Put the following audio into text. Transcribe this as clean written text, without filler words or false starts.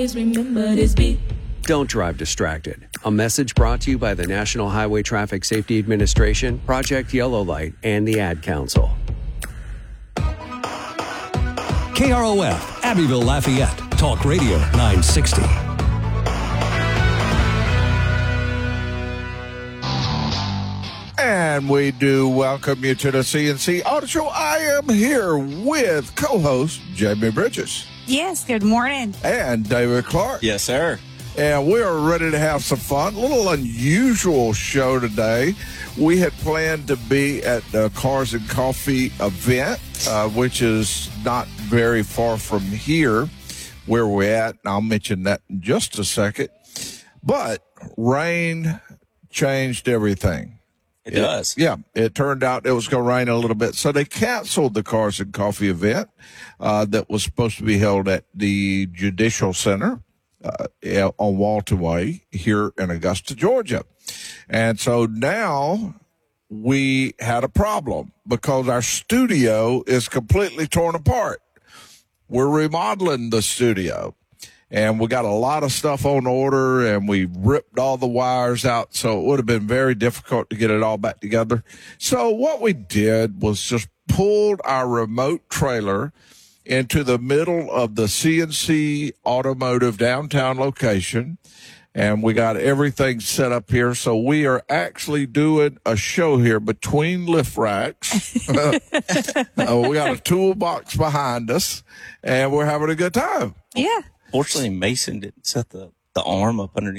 Remember this beat. Don't drive distracted. A message brought to you by the National Highway Traffic Safety Administration, Project Yellow Light, and the Ad Council. KROF, Abbeville, Lafayette, Talk Radio 960. And we do welcome you to the CNC Auto Show. I am here with co-host Jamie Bridges. Yes, good morning. And David Clark. Yes, sir. And we are ready to have some fun. A little unusual show today. We had planned to be at the Cars and Coffee event, which is not very far from here where we're at. And I'll mention that in just a second. But rain changed everything. It does. Yeah, it turned out it was going to rain a little bit. So they canceled the Cars and Coffee event that was supposed to be held at the Judicial Center on Walton Way here in Augusta, Georgia. And so now we had a problem because our studio is completely torn apart. We're remodeling the studio. And we got a lot of stuff on order, and we ripped all the wires out, so it would have been very difficult to get it all back together. So what we did was just pulled our remote trailer into the middle of the CNC Automotive downtown location, and we got everything set up here. So we are actually doing a show here between lift racks. We got a toolbox behind us, and we're having a good time. Yeah. Fortunately, Mason didn't set the arm up underneath